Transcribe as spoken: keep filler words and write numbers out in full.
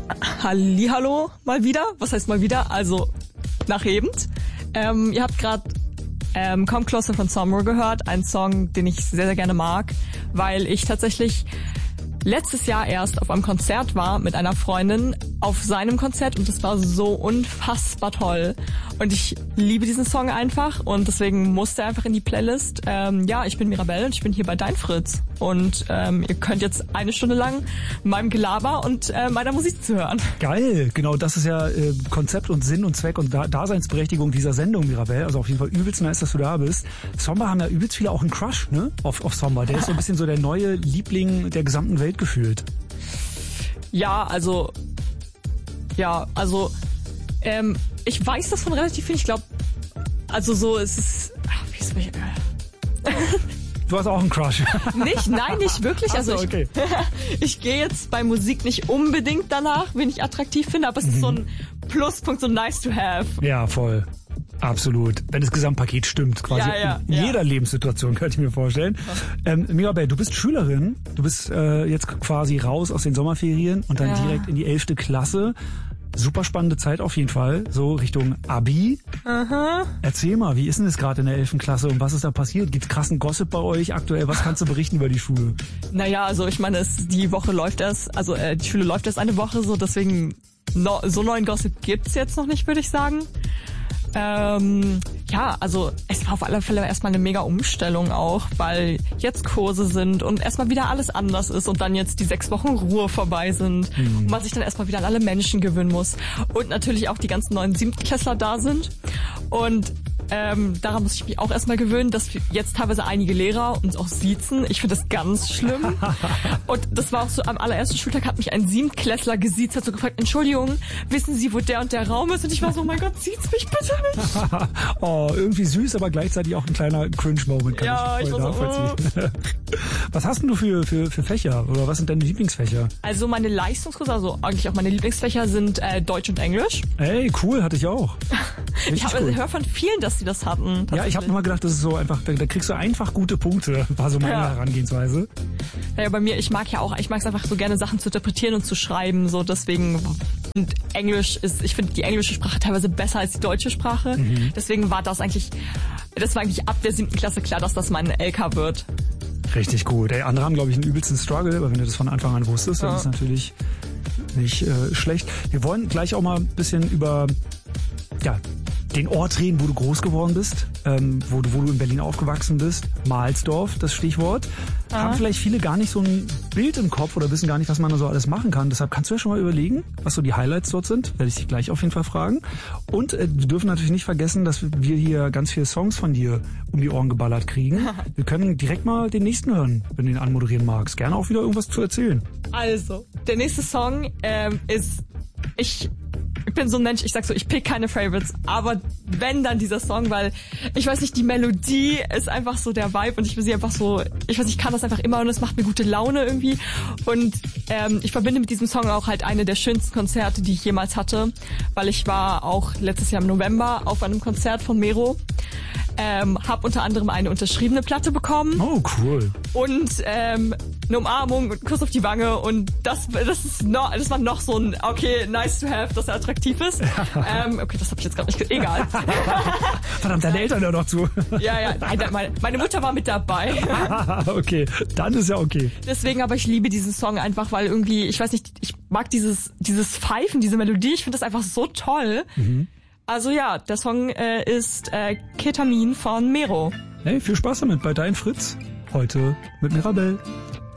Hallihallo mal wieder. Was heißt mal wieder? Also nach eben. Ähm, ihr habt gerade ähm, Come Closer von Somro gehört. Ein Song, den ich sehr, sehr gerne mag, weil ich tatsächlich letztes Jahr erst auf einem Konzert war mit einer Freundin auf seinem Konzert und das war so unfassbar toll. Und ich liebe diesen Song einfach und deswegen musste er einfach in die Playlist. Ähm, ja, ich bin Mirabelle und ich bin hier bei Dein Fritz. Und ähm, ihr könnt jetzt eine Stunde lang meinem Gelaber und äh, meiner Musik zuhören. Geil, genau, das ist ja äh, Konzept und Sinn und Zweck und da Daseinsberechtigung dieser Sendung, Mirabelle. Also auf jeden Fall übelst nice, dass du da bist. Somba haben ja übelst viele auch einen Crush, ne? Auf, auf Somba. Der ist so ein bisschen so der neue Liebling der gesamten Welt gefühlt. Ja, also ja, also ähm, ich weiß das von relativ viel. Ich glaube, also so es ist ach, wie ist es Du hast auch einen Crush. Nicht, nein, nicht wirklich. Also Ach so, okay. ich, ich gehe jetzt bei Musik nicht unbedingt danach, wen ich attraktiv finde, aber es ist so ein Pluspunkt, so nice to have. Ja, voll. Absolut. Wenn das Gesamtpaket stimmt, quasi ja, ja, in ja. jeder Lebenssituation, könnte ich mir vorstellen. Ähm, Mirabelle, du bist Schülerin, du bist äh, jetzt quasi raus aus den Sommerferien und dann ja. direkt in die elfte Klasse. Super spannende Zeit auf jeden Fall, so Richtung Abi. Aha. Erzähl mal, wie ist denn das gerade in der elften Klasse und was ist da passiert? Gibt's krassen Gossip bei euch aktuell? Was kannst du berichten über die Schule? Naja, also ich meine, es, die Woche läuft erst, also äh, die Schule läuft erst eine Woche, so deswegen no, so neuen Gossip gibt's jetzt noch nicht, würde ich sagen. Ähm, ja, also es war auf alle Fälle erstmal eine mega Umstellung auch, weil jetzt Kurse sind und erstmal wieder alles anders ist und dann jetzt die sechs Wochen Ruhe vorbei sind mhm. und man sich dann erstmal wieder an alle Menschen gewöhnen muss und natürlich auch die ganzen neuen Siebtklässler da sind und ähm, daran muss ich mich auch erstmal gewöhnen, dass jetzt teilweise einige Lehrer uns auch siezen. Ich finde das ganz schlimm. Und das war auch so, am allerersten Schultag hat mich ein Siebtklässler gesiezt, hat so gefragt, Entschuldigung, wissen Sie, wo der und der Raum ist? Und ich war so, oh mein Gott, sieht's mich bitte nicht. Oh, irgendwie süß, aber gleichzeitig auch ein kleiner Cringe-Moment, kann ja, ich voll ich nachvollziehen. So, oh. Was hast denn du für, für, für Fächer oder was sind deine Lieblingsfächer? Also meine Leistungskurse, also eigentlich auch meine Lieblingsfächer sind äh, Deutsch und Englisch. Ey, cool, hatte ich auch. Ich habe cool. höre von vielen, dass die das hatten. Ja, ich habe immer gedacht, das ist so einfach, da, da kriegst du einfach gute Punkte, war so meine ja. Herangehensweise. Naja, bei mir, ich mag ja auch, ich mag es einfach so gerne, Sachen zu interpretieren und zu schreiben, so deswegen, und Englisch ist, ich finde die englische Sprache teilweise besser als die deutsche Sprache, mhm. deswegen war das eigentlich, das war eigentlich ab der siebten Klasse klar, dass das mein L K wird. Richtig gut. Ey, andere haben, glaube ich, einen übelsten Struggle, aber wenn du das von Anfang an wusstest, dann ja. ist natürlich nicht äh, schlecht. Wir wollen gleich auch mal ein bisschen über, ja, den Ort reden, wo du groß geworden bist, ähm, wo, du, wo du in Berlin aufgewachsen bist. Mahlsdorf, das Stichwort. Ja. Haben vielleicht viele gar nicht so ein Bild im Kopf oder wissen gar nicht, was man da so alles machen kann. Deshalb kannst du ja schon mal überlegen, was so die Highlights dort sind. Werde ich dich gleich auf jeden Fall fragen. Und äh, wir dürfen natürlich nicht vergessen, dass wir hier ganz viele Songs von dir um die Ohren geballert kriegen. Wir können direkt mal den nächsten hören, wenn du ihn anmoderieren magst. Gerne auch wieder irgendwas zu erzählen. Also, der nächste Song ähm, ist... Ich... Ich bin so ein Mensch, ich sag so, ich pick keine Favorites, aber wenn, dann dieser Song, weil ich weiß nicht, die Melodie ist einfach so der Vibe und ich will sie einfach so, ich weiß nicht, ich kann das einfach immer und es macht mir gute Laune irgendwie und ähm, ich verbinde mit diesem Song auch halt eine der schönsten Konzerte, die ich jemals hatte, weil ich war auch letztes Jahr im November auf einem Konzert von Mero. Ähm, hab unter anderem eine unterschriebene Platte bekommen. Oh, cool. Und ähm, eine Umarmung und einen Kuss auf die Wange und das, das ist noch, das war noch so ein, okay, nice to have, dass er attraktiv ist. ähm, okay, das habe ich jetzt gerade nicht ge- egal. Verdammt, deine Eltern hören noch zu. ja, ja, nein, meine, meine Mutter war mit dabei. Okay, dann ist ja okay. Deswegen, aber ich liebe diesen Song einfach, weil irgendwie, ich weiß nicht, ich mag dieses, dieses Pfeifen, diese Melodie, ich finde das einfach so toll. Mhm. Also ja, der Song äh, ist äh, Ketamin von Mero. Hey, viel Spaß damit bei Dein Fritz. Heute mit Mirabelle.